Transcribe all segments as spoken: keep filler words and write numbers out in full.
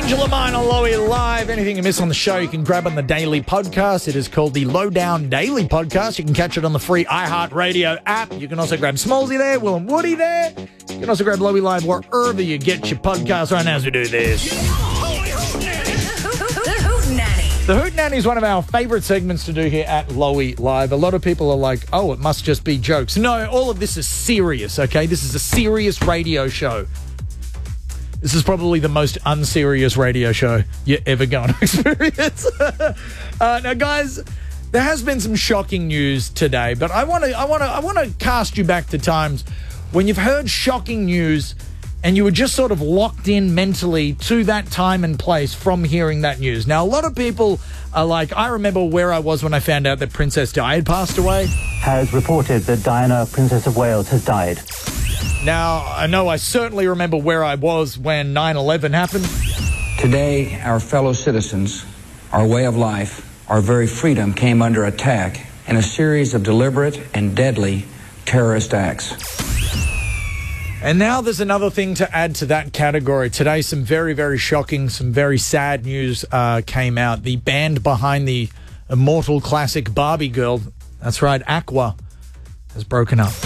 Angela Mine on Lowy Live. Anything you miss on the show, you can grab on the daily podcast. It is called the Lowdown Daily Podcast. You can catch it on the free iHeartRadio app. You can also grab Smallsy there, Will and Woody there. You can also grab Lowy Live wherever you get your podcasts right now as we do this. The Hoot Nanny is one of our favourite segments to do here at Lowy Live. A lot of people are like, oh, it must just be jokes. No, all of this is serious, okay? This is a serious radio show. This is probably the most unserious radio show you're ever going to experience. uh, now, guys, there has been some shocking news today, but I want to, I want to, I want to cast you back to times when you've heard shocking news and you were just sort of locked in mentally to that time and place from hearing that news. Now, a lot of people are like, I remember where I was when I found out that Princess Di had passed away. Has reported that Diana, Princess of Wales, has died. Now, I know I certainly remember where I was when nine eleven happened. Today, our fellow citizens, our way of life, our very freedom came under attack in a series of deliberate and deadly terrorist acts. And now there's another thing to add to that category. Today, some very, very shocking, some very sad news uh, came out. The band behind the immortal classic Barbie Girl, that's right, Aqua, has broken up.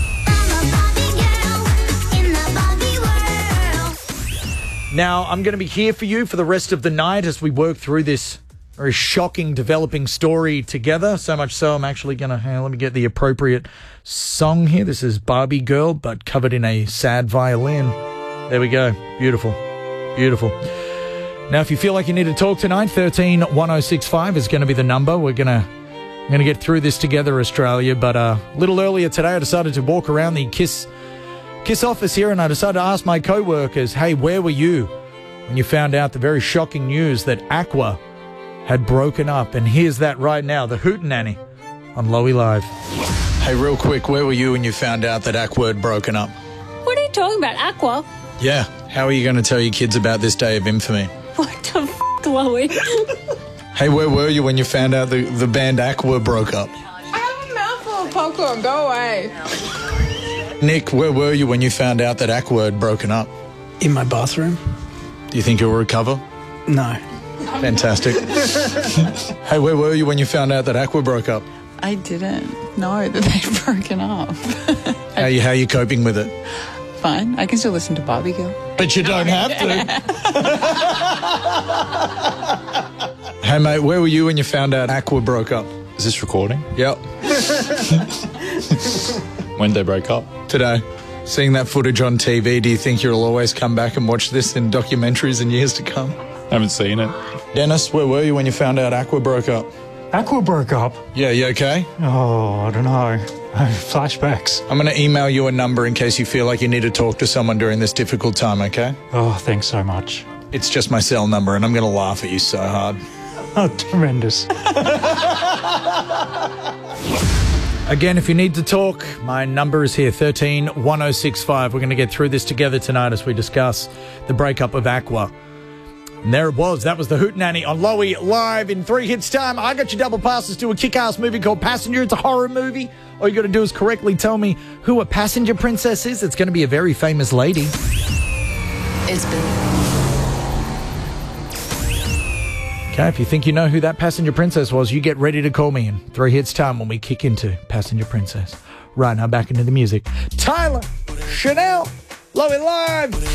Now, I'm going to be here for you for the rest of the night as we work through this very shocking, developing story together. So much so, I'm actually going to, hey, let me get the appropriate song here. This is Barbie Girl, but covered in a sad violin. There we go. Beautiful. Beautiful. Now, if you feel like you need to talk tonight, thirteen one oh six five is going to be the number. We're going to I'm going to get through this together, Australia. But uh, a little earlier today, I decided to walk around the KISS KISS office here, and I decided to ask my co-workers, hey, where were you when you found out the very shocking news that Aqua had broken up? And here's that right now, the Hoot Nanny on Lowy Live. Hey, real quick, where were you when you found out that Aqua had broken up? What are you talking about, Aqua? Yeah, how are you going to tell your kids about this day of infamy? What the f***, Lowy? Hey, where were you when you found out the, the band Aqua broke up? I have a mouthful of popcorn, go away. Nick, where were you when you found out that Aqua had broken up? In my bathroom. Do you think you'll recover? No. Fantastic. Hey, where were you when you found out that Aqua broke up? I didn't know that they'd broken up. How are you, how are you coping with it? Fine. I can still listen to Barbie Girl. But you don't have to. Hey, mate, where were you when you found out Aqua broke up? Is this recording? Yep. When they broke up? Today. Seeing that footage on T V, do you think you'll always come back and watch this in documentaries in years to come? I haven't seen it. Dennis, where were you when you found out Aqua broke up? Aqua broke up? Yeah, you okay? Oh, I don't know. Flashbacks. I'm going to email you a number in case you feel like you need to talk to someone during this difficult time, okay? Oh, thanks so much. It's just my cell number, and I'm going to laugh at you so hard. Oh, tremendous. Again, if you need to talk, my number is here, thirteen one oh six five. We're going to get through this together tonight as we discuss the breakup of Aqua. And there it was. That was the Hoot Nanny on Lowy Live. In three hits time, I got you double passes to a kick-ass movie called Passenger. It's a horror movie. All you got to do is correctly tell me who a passenger princess is. It's going to be a very famous lady. It's been... Okay, if you think you know who that passenger princess was, you get ready to call me in three hits time when we kick into Passenger Princess. Right now, back into the music. Tyler, Chanel, Lowy Live.